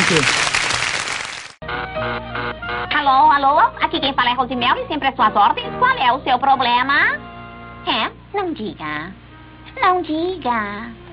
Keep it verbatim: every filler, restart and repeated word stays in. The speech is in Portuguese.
aqui. Alô, alô? Aqui quem fala é Rosemary, sempre às suas ordens. Qual é o seu problema? É? Não diga. Não diga.